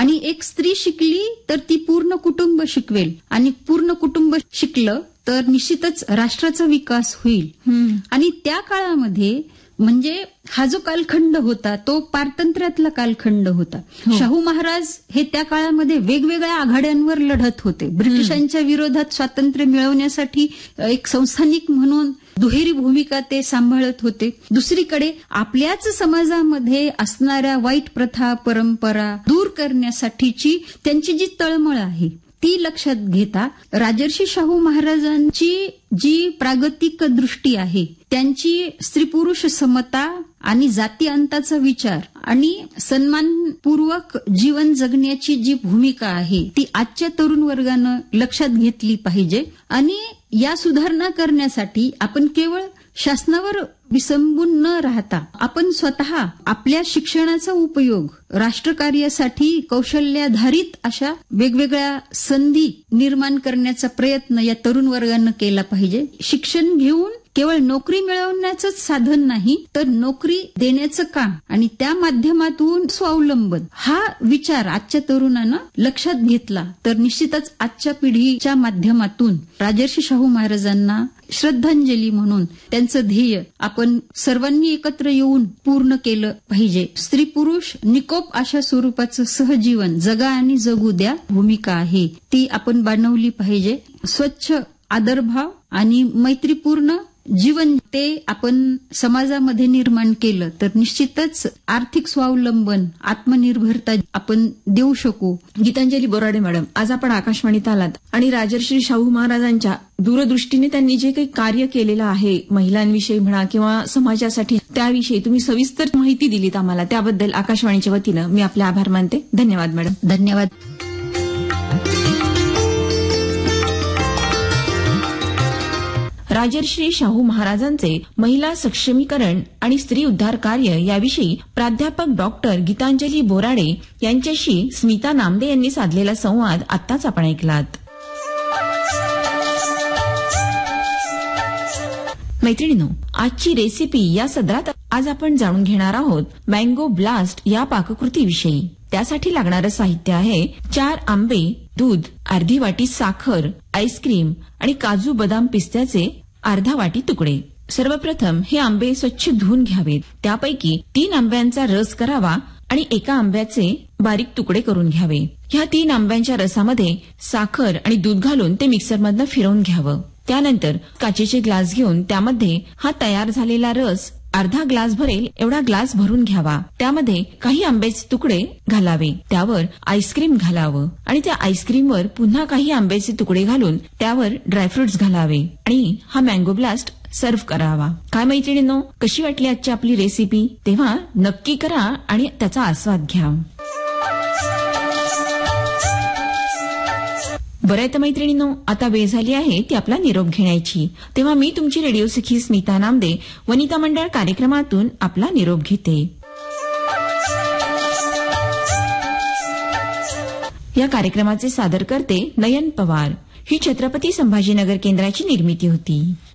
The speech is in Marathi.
आणि एक स्त्री शिकली तर ती पूर्ण कुटुंब शिकवेल, आणि पूर्ण कुटुंब शिकलं तर निश्चितच राष्ट्राचा विकास होईल. आणि त्या काळामध्ये म्हणजे हा जो कालखंड होता तो पारतंत्र्यातला कालखंड होता. शाहू महाराज हे त्या काळामध्ये वेगवेगळ्या आघाड्यांवर लढत होते. ब्रिटिशांच्या विरोधात स्वातंत्र्य मिळवण्यासाठी एक संस्थानिक म्हणून दुहेरी भूमिका ते सांभाळत होते. दुसरीकडे आपल्याच समाजामध्ये असणाऱ्या वाईट प्रथा परंपरा दूर करण्यासाठीची त्यांची जी तळमळ आहे ती लक्षात घेता राजर्षी शाहू महाराजांची जी प्रागतिक दृष्टी आहे, त्यांची स्त्री पुरुष समता आणि जाती अंताचा विचार आणि सन्मानपूर्वक जीवन जगण्याची जी भूमिका आहे ती आजच्या तरुण वर्गानं लक्षात घेतली पाहिजे. आणि या सुधारणा करण्यासाठी आपण केवळ शासनावर विसंबून न राहता आपण स्वतः आपल्या शिक्षणाचा उपयोग राष्ट्रकार्यासाठी कौशल्याधारित अशा वेगवेगळ्या संधी निर्माण करण्याचा प्रयत्न या तरुण वर्गानं केला पाहिजे. शिक्षण घेऊन केवळ नोकरी मिळवण्याचं साधन नाही तर नोकरी देण्याचं काम आणि त्या माध्यमातून स्वावलंबन हा विचार आजच्या तरुणांना लक्षात घेतला तर निश्चितच आजच्या पिढीच्या माध्यमातून राजर्षी शाहू महाराजांना श्रद्धांजली म्हणून त्यांचं ध्येय आपण सर्वांनी एकत्र येऊन पूर्ण केलं पाहिजे. स्त्री पुरुष निकोप अशा स्वरूपाचं सहजीवन जगा आणि जगू द्या भूमिका आहे ती आपण बाणवली पाहिजे. स्वच्छ आदरभाव आणि मैत्रीपूर्ण जीवन ते आपण समाजामध्ये निर्माण केलं तर निश्चितच आर्थिक स्वावलंबन आत्मनिर्भरता आपण देऊ शकू. गीतांजली बोराडे मॅडम, आज आपण आकाशवाणीत आलात आणि राजर्षी शाहू महाराजांच्या दूरदृष्टीने त्यांनी जे काही कार्य केलेलं आहे महिलांविषयी म्हणा किंवा समाजासाठी त्याविषयी तुम्ही सविस्तर माहिती दिलीत आम्हाला, त्याबद्दल आकाशवाणीच्या वतीनं मी आपले आभार मानते. धन्यवाद मॅडम. धन्यवाद. राजर्षी शाहू महाराजांचे महिला सक्षमीकरण आणि स्त्री उद्धार कार्य याविषयी प्राध्यापक डॉक्टर गीतांजली बोराडे यांच्याशी स्मिता नामदे यांनी साधलेला संवाद आत्ताच आपण ऐकलात. मैत्रिणींनो, आजची रेसिपी या सदरात आज आपण जाणून घेणार आहोत मँगो ब्लास्ट या पाककृतीविषयी. त्यासाठी लागणारं साहित्य आहे 4 आंबे, दूध, अर्धी वाटी साखर, आईस्क्रीम आणि काजू बदाम पिस्त्याचे अर्धा वाटी तुकडे. सर्वप्रथम हे आंबे स्वच्छ धुवून घ्यावेत. त्यापैकी 3 आंब्यांचा रस करावा आणि 1 आंब्याचे बारीक तुकडे करून घ्यावे. ह्या 3 आंब्यांच्या रसामध्ये साखर आणि दूध घालून ते मिक्सरमधनं फिरवून घ्यावं. त्यानंतर काचेचे ग्लास घेऊन त्यामध्ये हा तयार झालेला रस अर्धा ग्लास भरेल एवढा ग्लास भरून घ्यावा. त्यामध्ये काही आंब्याचे तुकडे घालावे, त्यावर आईस्क्रीम घालावं आणि त्या आईस्क्रीमवर पुन्हा काही आंब्याचे तुकडे घालून त्यावर ड्रायफ्रुट्स घालावे आणि हा मँगो ब्लास्ट सर्व्ह करावा. काय मैत्रिणींनो, कशी वाटली आजची आपली रेसिपी? तेव्हा नक्की करा आणि त्याचा आस्वाद घ्या. बरं आहे तर मैत्रिणींनो, आता वेळ झाली आहे ती आपला निरोप घेण्याची. तेव्हा मी तुमची रेडिओ सखी स्मिता नामदे वनिता मंडळ कार्यक्रमातून आपला निरोप घेते. या कार्यक्रमाचे सादर करते नयन पवार. ही छत्रपती संभाजीनगर केंद्राची निर्मिती होती.